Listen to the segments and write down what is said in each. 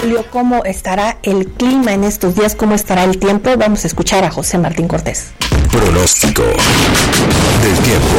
Julio, ¿cómo estará el clima en estos días? ¿Cómo estará el tiempo? Vamos a escuchar a José Martín Cortés. Pronóstico del tiempo.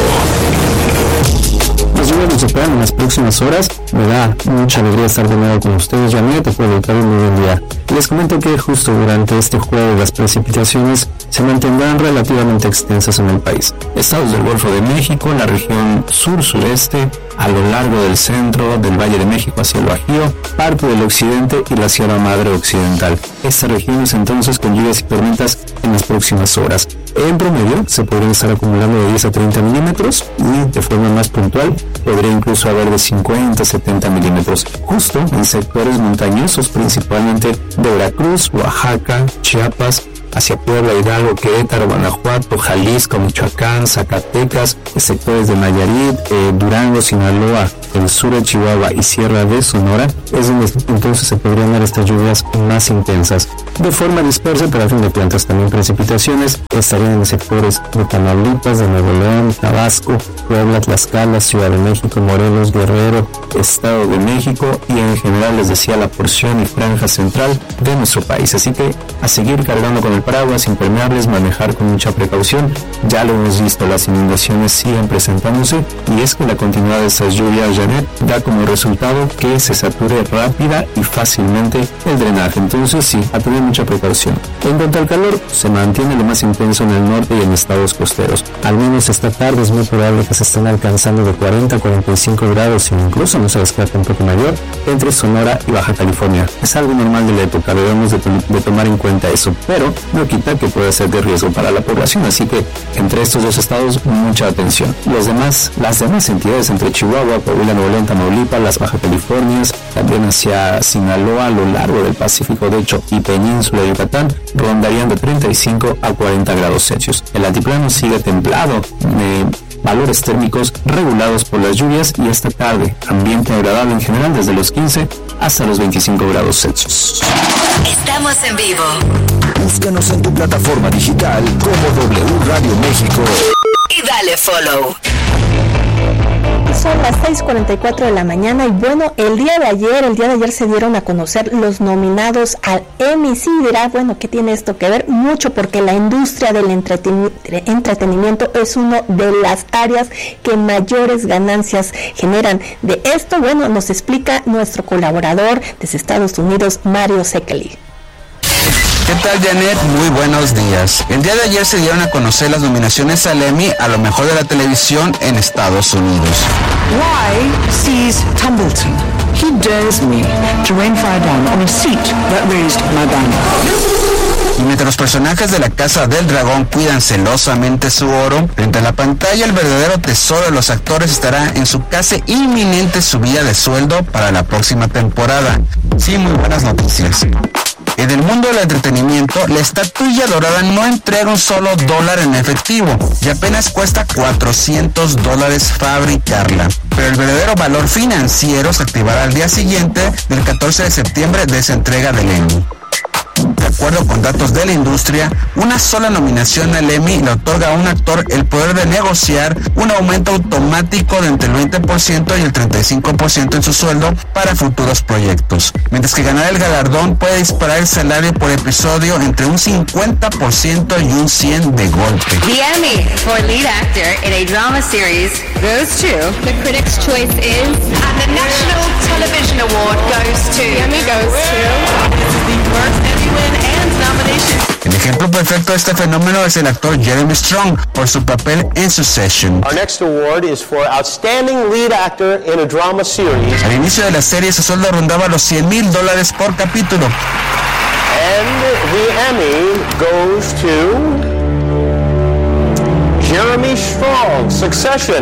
Las lluvias nos esperan en las próximas horas. Me da mucha alegría estar de nuevo con ustedes. Janet, por dedicar un muy buen día. Les comento que justo durante este jueves las precipitaciones se mantendrán relativamente extensas en el país. Estados del Golfo de México, la región sur-sureste, a lo largo del centro del Valle de México hacia el Bajío, parte del occidente y la Sierra Madre Occidental. Estas regiones entonces con lluvias y tormentas en las próximas horas. En promedio se podrían estar acumulando de 10 a 30 milímetros y de forma más puntual podría incluso haber de 50 a 70 milímetros, justo en sectores montañosos, principalmente de Veracruz, Oaxaca, Chiapas, hacia Puebla, Hidalgo, Querétaro, Guanajuato, Jalisco, Michoacán, Zacatecas, sectores de Nayarit, Durango, Sinaloa, el sur de Chihuahua y Sierra de Sonora, es donde entonces se podrían dar estas lluvias más intensas. De forma dispersa, pero a fin de cuentas también precipitaciones estarían en sectores de Tamaulipas, de Nuevo León, Tabasco, Puebla, Tlaxcala, Ciudad de México, Morelos, Guerrero, Estado de México y en general les decía la porción y franja central de nuestro país. Así que a seguir cargando con el paraguas, impermeables, manejar con mucha precaución. Ya lo hemos visto, las inundaciones siguen presentándose y es que la continuidad de estas lluvias, Janet, da como resultado que se sature rápida y fácilmente el drenaje. Entonces sí, a tener mucha precaución. En cuanto al calor, se mantiene lo más intenso en el norte y en estados costeros. Al menos esta tarde es muy probable que se estén alcanzando de 40 a 45 grados e incluso no se descarta un poco mayor entre Sonora y Baja California. Es algo normal de la época, debemos de tomar en cuenta eso, pero no quita que puede ser de riesgo para la población, así que entre estos dos estados mucha atención. Las demás entidades entre Chihuahua, Coahuila, Nuevo León, Tamaulipas, las Baja Californias, también hacia Sinaloa, a lo largo del Pacífico, de hecho, y Península de Yucatán, rondarían de 35 a 40 grados Celsius. El altiplano sigue templado, valores térmicos regulados por las lluvias y esta tarde ambiente agradable en general desde los 15 hasta los 25 grados Celsius. Estamos en vivo. Búscanos en tu plataforma digital como W Radio México Y dale follow. Son las 6:44 de la mañana y bueno, el día de ayer se dieron a conocer los nominados al Emmy. Sí, dirá, bueno, ¿qué tiene esto que ver? Mucho, porque la industria del entretenimiento es una de las áreas que mayores ganancias generan. De esto, bueno, nos explica nuestro colaborador desde Estados Unidos, Mario Sekeli. ¿Qué tal, Janet? Muy buenos días. El día de ayer se dieron a conocer las nominaciones al Emmy a lo mejor de la televisión en Estados Unidos. Why sees Tumbleton? He dares me to rain fire down on a seat that raised my banner. Y mientras los personajes de la Casa del Dragón cuidan celosamente su oro, frente a la pantalla el verdadero tesoro de los actores estará en su casi inminente subida de sueldo para la próxima temporada. Sí, muy buenas noticias. En el mundo del entretenimiento, la estatuilla dorada no entrega un solo dólar en efectivo y apenas cuesta $400 fabricarla. Pero el verdadero valor financiero se activará al día siguiente del 14 de septiembre de esa entrega del Emmy. De acuerdo con datos de la industria, una sola nominación al Emmy le otorga a un actor el poder de negociar un aumento automático de entre el 20% y el 35% en su sueldo para futuros proyectos, mientras que ganar el galardón puede disparar el salario por episodio entre un 50% y un 100% de golpe. The Emmy for lead actor in a drama series goes to... The Critics' Choice is... And the National Television Award goes to... The Emmy goes to... This is the first Emmy win and nomination. El ejemplo perfecto de este fenómeno es el actor Jeremy Strong por su papel en Succession. Our next award is for Outstanding Lead Actor in a Drama Series. Al inicio de la serie su sueldo rondaba los $100,000 por capítulo. And the Emmy goes to Jeremy Strong, Succession.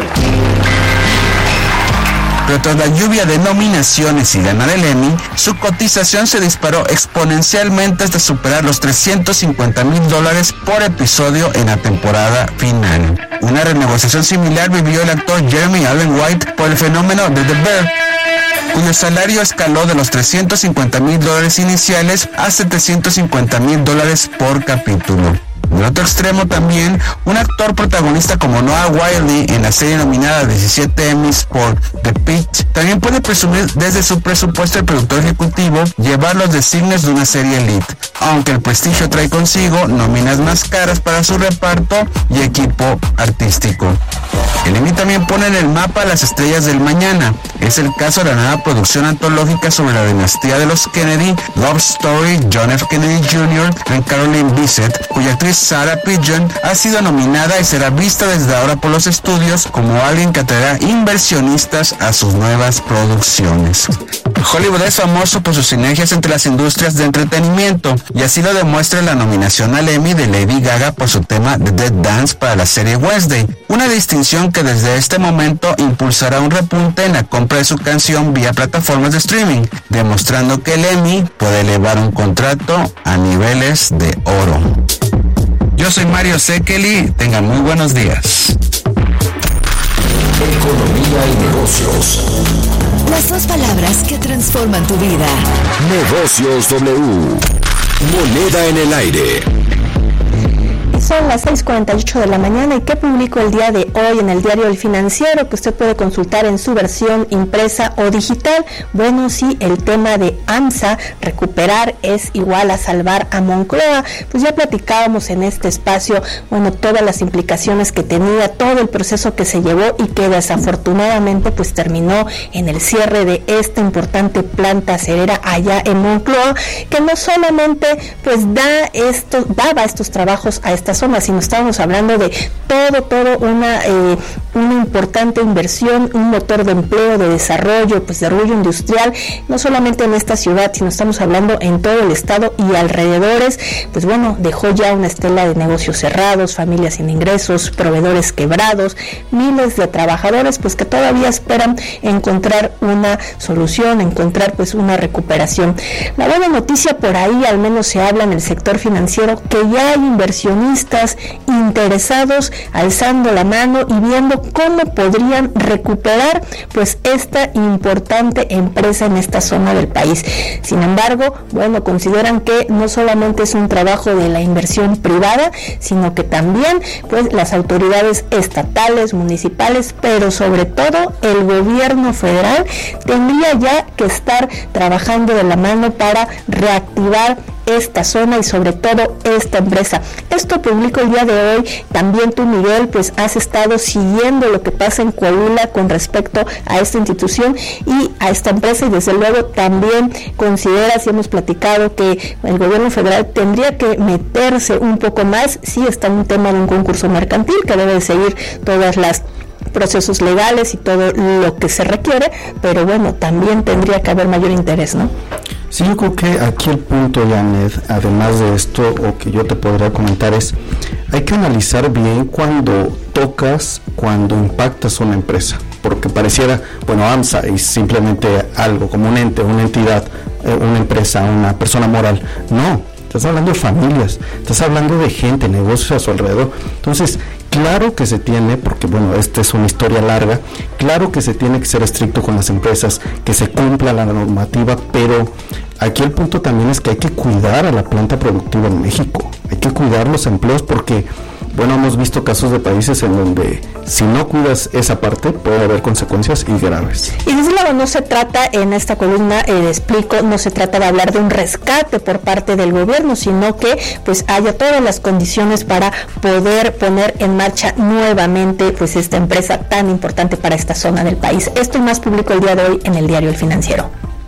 Pero tras la lluvia de nominaciones y ganar el Emmy, su cotización se disparó exponencialmente hasta superar los $350,000 por episodio en la temporada final. Una renegociación similar vivió el actor Jeremy Allen White por el fenómeno de The Bear, cuyo salario escaló de los $350,000 iniciales a $750,000 por capítulo. Del otro extremo también, un actor protagonista como Noah Wyle en la serie nominada 17 Emmys por The Pitch, también puede presumir desde su presupuesto el productor ejecutivo llevar los designios de una serie elite, aunque el prestigio trae consigo nóminas más caras para su reparto y equipo artístico. El Emmy también pone en el mapa a las estrellas del mañana. Es el caso de la nueva producción antológica sobre la dinastía de los Kennedy, Love Story, John F. Kennedy Jr. and Caroline Bissett, cuya actriz Sarah Pidgeon ha sido nominada y será vista desde ahora por los estudios como alguien que atraerá inversionistas a sus nuevas producciones. Hollywood es famoso por sus sinergias entre las industrias de entretenimiento, y así lo demuestra la nominación al Emmy de Lady Gaga por su tema The Dead Dance para la serie Wednesday, una distinción que desde este momento impulsará un repunte en la compra de su canción vía plataformas de streaming, demostrando que el Emmy puede elevar un contrato a niveles de oro. Yo soy Mario Sekeli, tengan muy buenos días. Economía y negocios. Las dos palabras que transforman tu vida. Negocios W. Moneda en el aire. Son las 6:48 de la mañana y ¿qué publicó el día de hoy en el diario El Financiero que usted puede consultar en su versión impresa o digital? Bueno, sí, el tema de AMSA, recuperar es igual a salvar a Moncloa. Pues ya platicábamos en este espacio, bueno, todas las implicaciones que tenía, todo el proceso que se llevó y que desafortunadamente pues terminó en el cierre de esta importante planta acerera allá en Moncloa, que no solamente pues daba estos trabajos a esta zona, sino estábamos hablando de todo una importante inversión, un motor de empleo, de desarrollo, pues de desarrollo industrial, no solamente en esta ciudad, sino estamos hablando en todo el estado y alrededores. Pues bueno, dejó ya una estela de negocios cerrados, familias sin ingresos, proveedores quebrados, miles de trabajadores pues que todavía esperan encontrar una solución, encontrar pues una recuperación. La buena noticia por ahí, al menos se habla en el sector financiero, que ya hay inversionistas interesados alzando la mano y viendo cómo podrían recuperar pues esta importante empresa en esta zona del país. Sin embargo, bueno, consideran que no solamente es un trabajo de la inversión privada, sino que también pues las autoridades estatales, municipales, pero sobre todo el gobierno federal tendría ya que estar trabajando de la mano para reactivar esta zona y sobre todo esta empresa. Esto publico el día de hoy. También tú, Miguel, pues has estado siguiendo lo que pasa en Coahuila con respecto a esta institución y a esta empresa, y desde luego también consideras y hemos platicado que el gobierno federal tendría que meterse un poco más. Sí, está un tema de un concurso mercantil que debe de seguir todas las procesos legales y todo lo que se requiere, pero bueno, también tendría que haber mayor interés, ¿no? Sí, yo creo que aquí el punto, Janet, además de esto, o que yo te podría comentar, es hay que analizar bien cuando tocas, cuando impactas una empresa, porque pareciera, bueno, AMSA es simplemente algo como un ente, una entidad, una empresa, una persona moral. No, estás hablando de familias, estás hablando de gente, negocios a su alrededor. Entonces, claro que se tiene, porque bueno, esta es una historia larga, claro que se tiene que ser estricto con las empresas, que se cumpla la normativa, pero aquí el punto también es que hay que cuidar a la planta productiva en México, hay que cuidar los empleos porque, bueno, hemos visto casos de países en donde si no cuidas esa parte puede haber consecuencias y graves. Y desde luego no se trata, en esta columna explico, no se trata de hablar de un rescate por parte del gobierno, sino que pues haya todas las condiciones para poder poner en marcha nuevamente pues esta empresa tan importante para esta zona del país. Esto y más publico el día de hoy en el diario El Financiero.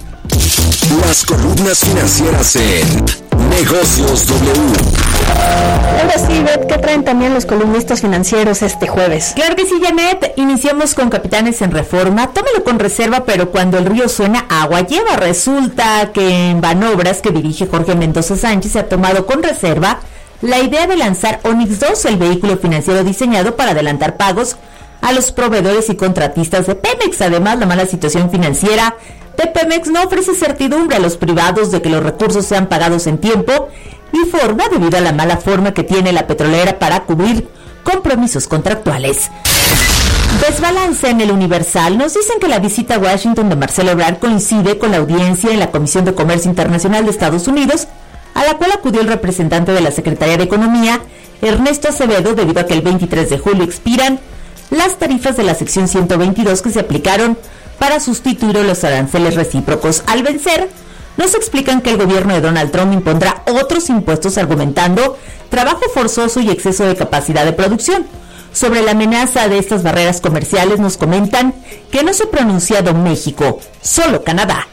Las columnas financieras en Negocios W. Ahora sí, Beth, ¿qué traen también los columnistas financieros este jueves? Claro que sí, Janet. Iniciamos con Capitanes en Reforma. Tómalo con reserva, pero cuando el río suena, agua lleva. Resulta que en Banobras, que dirige Jorge Mendoza Sánchez, se ha tomado con reserva la idea de lanzar Onix 2, el vehículo financiero diseñado para adelantar pagos a los proveedores y contratistas de Pemex. Además, la mala situación financiera de Pemex no ofrece certidumbre a los privados de que los recursos sean pagados en tiempo y forma debido a la mala forma que tiene la petrolera para cubrir compromisos contractuales. Desbalance en el Universal. Nos dicen que la visita a Washington de Marcelo Ebrard coincide con la audiencia en la Comisión de Comercio Internacional de Estados Unidos a la cual acudió el representante de la Secretaría de Economía, Ernesto Acevedo, debido a que el 23 de julio expiran las tarifas de la sección 122 que se aplicaron para sustituir los aranceles recíprocos. Al vencer, nos explican que el gobierno de Donald Trump impondrá otros impuestos argumentando trabajo forzoso y exceso de capacidad de producción. Sobre la amenaza de estas barreras comerciales nos comentan que no se ha pronunciado México, solo Canadá.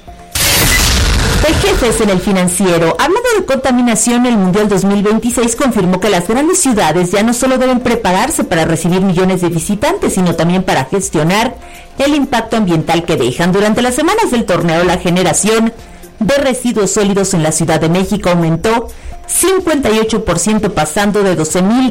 De jefes en el Financiero. Hablando de contaminación, el Mundial 2026 confirmó que las grandes ciudades ya no solo deben prepararse para recibir millones de visitantes, sino también para gestionar el impacto ambiental que dejan. Durante las semanas del torneo, la generación de residuos sólidos en la Ciudad de México aumentó 58%, pasando de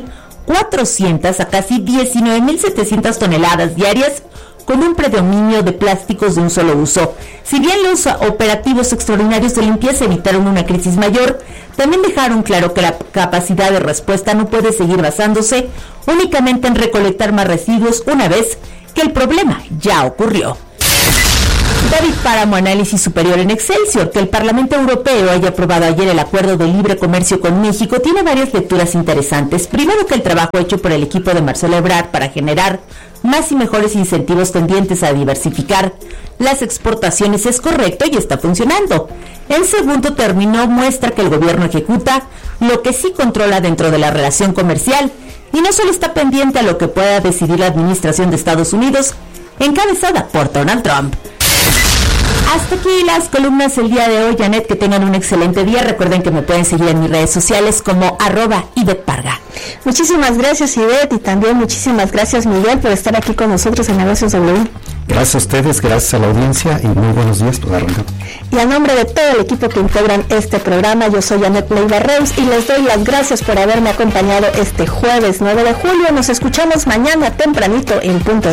12.400 a casi 19.700 toneladas diarias, con un predominio de plásticos de un solo uso. Si bien los operativos extraordinarios de limpieza evitaron una crisis mayor, también dejaron claro que la capacidad de respuesta no puede seguir basándose únicamente en recolectar más residuos una vez que el problema ya ocurrió. David Páramo, Análisis Superior en Excelsior. Que el Parlamento Europeo haya aprobado ayer el acuerdo de libre comercio con México tiene varias lecturas interesantes. Primero, que el trabajo hecho por el equipo de Marcelo Ebrard para generar más y mejores incentivos tendientes a diversificar las exportaciones es correcto y está funcionando. En segundo término, muestra que el gobierno ejecuta lo que sí controla dentro de la relación comercial y no solo está pendiente a lo que pueda decidir la administración de Estados Unidos, encabezada por Donald Trump. Hasta aquí las columnas el día de hoy, Janet, que tengan un excelente día. Recuerden que me pueden seguir en mis redes sociales como @IvetteParga. Muchísimas gracias, Ivette, y también muchísimas gracias, Miguel, por estar aquí con nosotros en Negocios W. Gracias a ustedes, gracias a la audiencia y muy buenos días. Y a nombre de todo el equipo que integran este programa, yo soy Janet Leiva Reus y les doy las gracias por haberme acompañado este jueves 9 de julio. Nos escuchamos mañana tempranito en punto de